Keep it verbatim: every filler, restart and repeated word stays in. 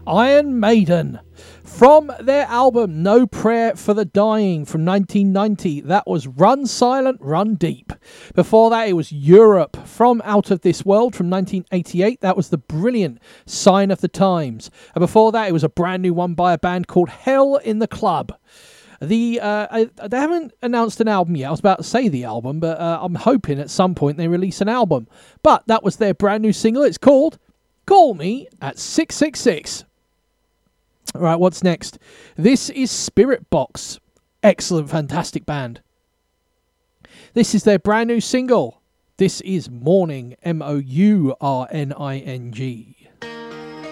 Iron Maiden. From their album No Prayer for the Dying from nineteen ninety, that was Run Silent, Run Deep. Before that, it was Europe from Out of This World from nineteen eighty-eight. That was the brilliant Sign of the Times. And before that, it was a brand new one by a band called Hell in the Club. The uh, I, they haven't announced an album yet. I was about to say the album, but uh, I'm hoping at some point they release an album. But that was their brand new single. It's called Call Me at six six six. All right, what's next? This is Spirit Box. Excellent, fantastic band. This is their brand new single. This is Morning, M O U R N I N G.